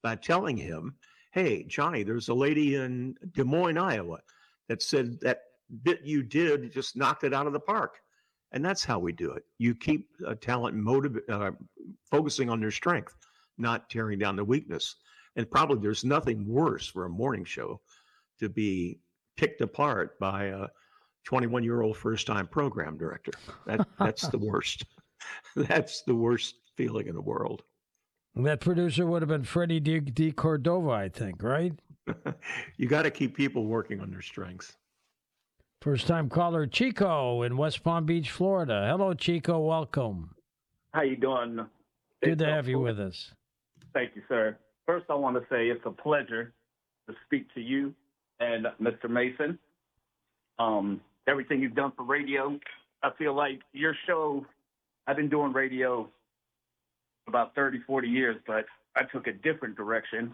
by telling him, "Hey, Johnny, there's a lady in Des Moines, Iowa, that said that bit you did just knocked it out of the park." And that's how we do it. You keep focusing on their strength, not tearing down the weakness. And probably there's nothing worse for a morning show to be picked apart by a 21-year-old first-time program director. That's the worst. That's the worst feeling in the world. That producer would have been Freddie D. Cordova, I think, right? You got to keep people working on their strengths. First-time caller Chico in West Palm Beach, Florida. Hello, Chico. Welcome. How you doing? Good to have you with us. Thank you, sir. First, I want to say it's a pleasure to speak to you and Mr. Mason. Everything you've done for radio, I feel like your show, I've been doing radio about 30, 40 years, but I took a different direction.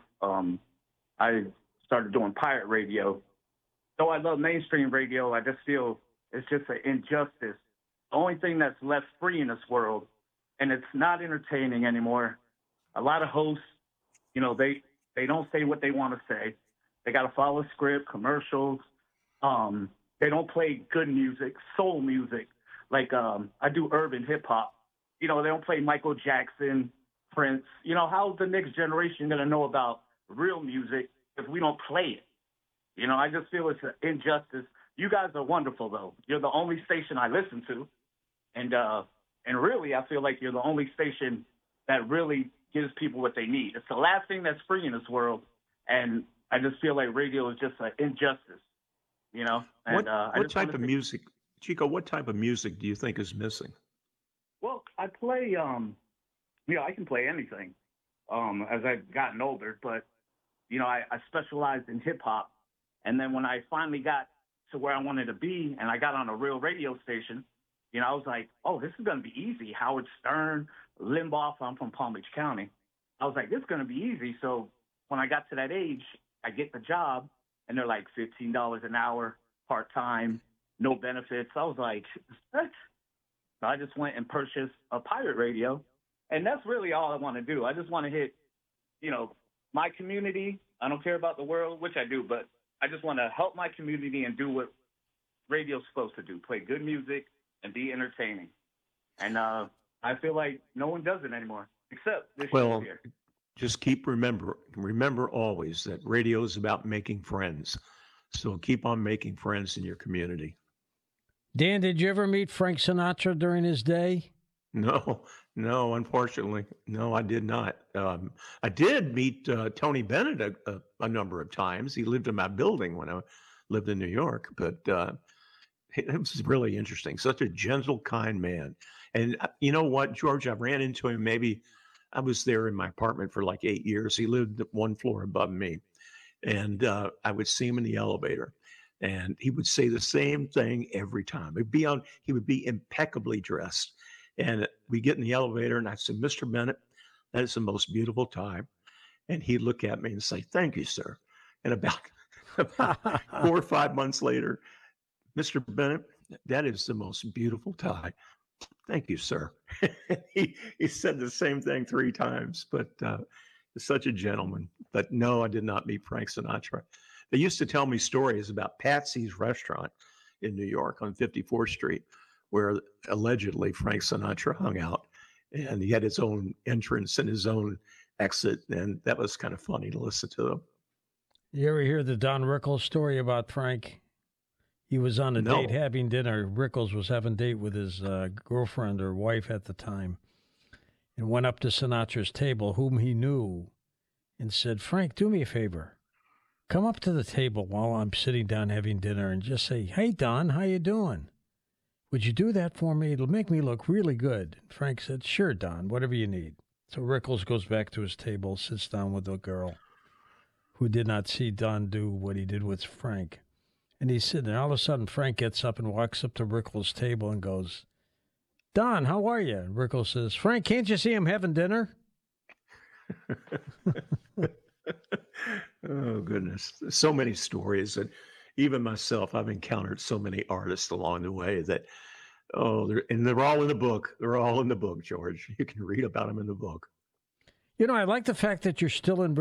I started doing pirate radio. Though I love mainstream radio, I just feel it's just an injustice. The only thing that's left free in this world, and it's not entertaining anymore. A lot of hosts, they don't say what they want to say. They got to follow a script, commercials. They don't play good music, soul music. Like I do urban hip hop. They don't play Michael Jackson, Prince. How's the next generation going to know about real music if we don't play it? I just feel it's an injustice. You guys are wonderful, though. You're the only station I listen to. And really, I feel like you're the only station that really gives people what they need. It's the last thing that's free in this world. And I just feel like radio is just an injustice, And, what type of music, Chico, what type of music do you think is missing? Well, I play, I can play anything as I've gotten older. But, I specialized in hip hop. And then when I finally got to where I wanted to be and I got on a real radio station, I was like, oh, this is going to be easy. Howard Stern, Limbaugh, I'm from Palm Beach County. I was like, this is going to be easy. So when I got to that age, I get the job and they're like $15 an hour, part-time, no benefits. I was like, what? So I just went and purchased a pirate radio. And that's really all I want to do. I just want to hit, my community. I don't care about the world, which I do, but I just want to help my community and do what radio's supposed to do, play good music and be entertaining. And I feel like no one does it anymore, except this show here. Just keep remember always that radio is about making friends. So keep on making friends in your community. Dan, did you ever meet Frank Sinatra during his day? No, unfortunately. No, I did not. I did meet Tony Bennett a number of times. He lived in my building when I lived in New York, but it was really interesting. Such a gentle, kind man. And you know what, George, I ran into him. Maybe I was there in my apartment for like 8 years. He lived one floor above me. And I would see him in the elevator. And he would say the same thing every time. He would be impeccably dressed. And we get in the elevator, and I said, "Mr. Bennett, that is the most beautiful tie." And he'd look at me and say, "Thank you, sir." And about 4 or 5 months later, "Mr. Bennett, that is the most beautiful tie." "Thank you, sir." he said the same thing 3 times, but such a gentleman. But no, I did not meet Frank Sinatra. They used to tell me stories about Patsy's Restaurant in New York on 54th Street, where allegedly Frank Sinatra hung out, and he had his own entrance and his own exit, and that was kind of funny to listen to them. You ever hear the Don Rickles story about Frank? He was on a date having dinner. Rickles was having a date with his girlfriend or wife at the time, and went up to Sinatra's table, whom he knew, and said, "Frank, do me a favor. Come up to the table while I'm sitting down having dinner and just say, 'Hey, Don, how you doing? Would you do that for me? It'll make me look really good.'" And Frank said, "Sure, Don, whatever you need." So Rickles goes back to his table, sits down with the girl, who did not see Don do what he did with Frank. And he's sitting there. All of a sudden, Frank gets up and walks up to Rickles' table and goes, "Don, how are you?" And Rickles says, "Frank, can't you see I'm having dinner?" Oh, goodness. So many stories. And even myself, I've encountered so many artists along the way that, they're all in the book. They're all in the book, George. You can read about them in the book. I like the fact that you're still in